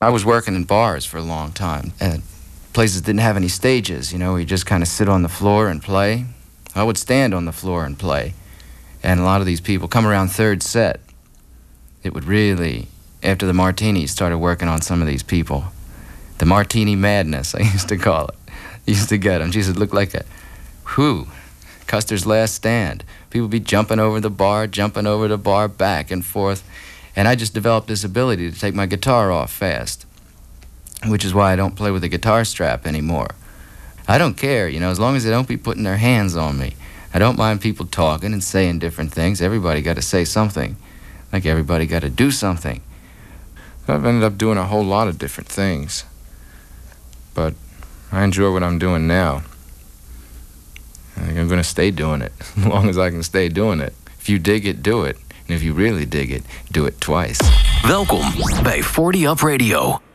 I was working in bars for a long time, and places didn't have any stages, you know, where you just kind of sit on the floor and play. I would stand on the floor and play, and a lot of these people come around third set. It would really, after the martinis started working on some of these people, the martini madness, I used to call it. I used to get them. Geez, it looked like Custer's Last Stand. People be jumping over the bar, back and forth. And I just developed this ability to take my guitar off fast, which is why I don't play with a guitar strap anymore. I don't care, you know, as long as they don't be putting their hands on me. I don't mind people talking and saying different things. Everybody got to say something. Like everybody got to do something. I've ended up doing a whole lot of different things. But I enjoy what I'm doing now. I think I'm going to stay doing it, as long as I can stay doing it. If you dig it, do it. And if you really dig it, do it twice. Welkom bij 40 Up Radio.